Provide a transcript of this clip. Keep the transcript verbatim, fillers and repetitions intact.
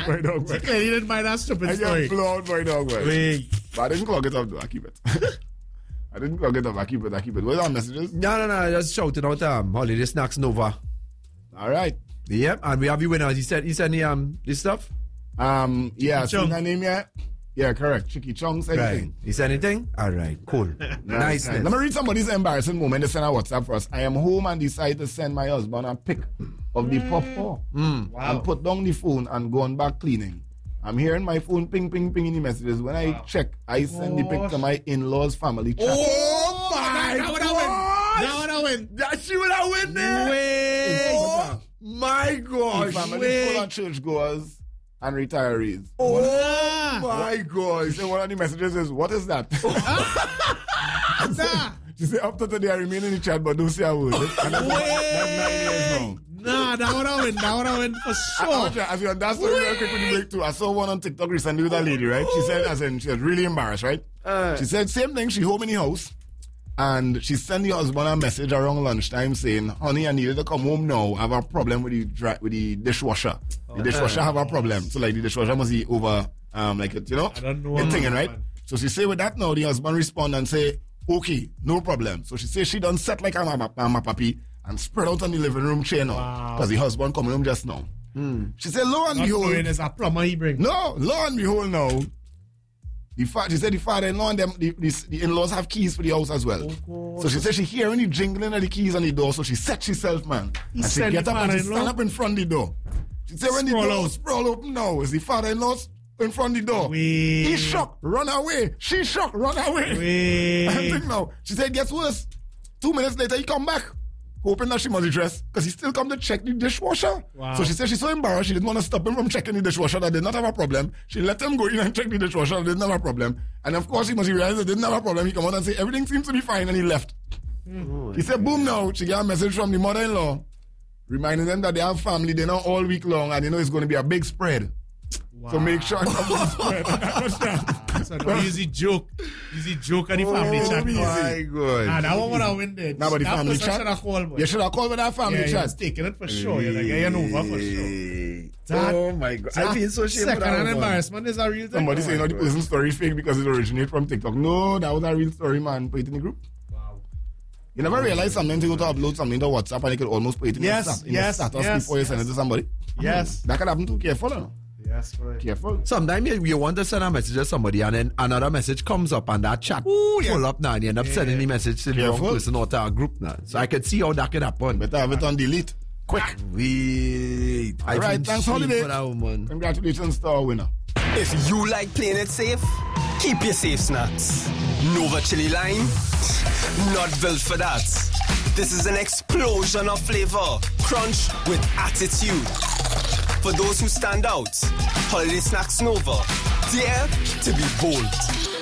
out my dog, man. Clearly didn't mind that stupid I story. just blow out my dog, man. Wait. But I didn't clog it up, though. I keep it. I didn't clog it up. I keep it. I keep it. What are our messages? No, no, no. Just shouting out um, Holiday Snacks Nova. All right. Yep, and we have you winners. He said, he said the, um, this stuff? Um, yeah, Chicky see Chung. that name yet? Yeah, correct. Chicky Chung, same Right. thing. He said anything? All right, cool. Nice. Let me read somebody's embarrassing moment. They send a WhatsApp for us. I am home and decide to send my husband a pic of the pawpaw Mm. Wow. and put down the phone and go on back cleaning. I'm hearing my phone ping, ping, ping in the messages. When I check, I send the pic to my in-laws family chat. Oh, my That would have win. That would have win. That she would have win there. Wait. Oh, my The gosh. family wait. full of churchgoers and retirees. Oh, my gosh. So one of the messages is, what is that? Nah. She said, up to today, I remain in the chat, but don't say a word. And that's, that's nine years long. Nah, that would have win. That would have win for I, I, sure. as you that's so real quick with the break too. I saw one on TikTok recently with a lady, right? She said, as in, she was really embarrassed, right? Uh. She said, same thing, she home in the house, and she sent the husband a message around lunchtime saying, honey, I needed to come home now. I have a problem with the dry, with the dishwasher. The dishwasher have a problem. So, like, the dishwasher must be over, um, like, it, you know? I don't know It's about thinking, that, right? man. So she say with that now, the husband respond and say, okay, no problem. So she say she done set like a mama, mama papi and spread out on the living room chair now. Wow. Because the husband coming home just now. She said, lo and Not behold, knowing there's a plumber he bring. no, lo and behold now, the fa- she said the father-in-law and them, the, the, the in-laws have keys for the house as well. Oh, So she said she hearing the jingling of the keys on the door, so she set herself, man. He and she sent get the up and she father-in-law? stand up in front of the door. She said when the Sprawl door out. sprawl open now, is the father-in-law in front of the door. Wait. He shocked, run away. She shocked, run away. Wait. I think now. She said, guess worse. Two minutes later, he come back, hoping that she must be dressed, because he still come to check the dishwasher. Wow. So she said she's so embarrassed, she didn't want to stop him from checking the dishwasher, that did not have a problem. She let him go in and check the dishwasher, that didn't have a problem. And of course, he must realize it didn't have a problem. He come out and say, everything seems to be fine, and he left. Mm. He said, boom now, she got a message from the mother-in-law, reminding them that they have family dinner all week long, and they know it's going to be a big spread. Wow. So make sure it's a spread. That's an easy joke. Easy joke on the family Oh, chat. easy. My God. Nah, that one would have win there. Nah, but the That family person chat. should have called, boy. You should have called with that family Yeah, he chat. was taking it for sure. You're like, yeah, you know, for sure. That- Oh, my God. I feel so ashamed for Second that hand one. embarrassment is a real thing. Somebody Oh saying my no, the God. person's story is fake because it originated from TikTok. No, that was a real story, man. Put it in the group. Wow. You never realize sometimes you go to upload something to WhatsApp and you could almost put it in Yes, your stat- in yes, your status yes, before you send it yes. to somebody. Yes. That could happen too. Careful, no? Yes, right. Careful. Sometimes you, you want to send a message to somebody and then another message comes up and that chat Ooh, yeah. pull up now and you end up sending the message to the wrong Careful. person or to a group now. So I could see how that could happen. Better have it on delete. Quick. Wait. I Alright, feel thanks, shame Holiday. for that woman. Congratulations to our winner. If you like playing it safe, keep your safe snacks. Nova Chili Lime, not built for that. This is an explosion of flavor, crunch with attitude. For those who stand out, Holiday Snacks Nova, dare to be bold.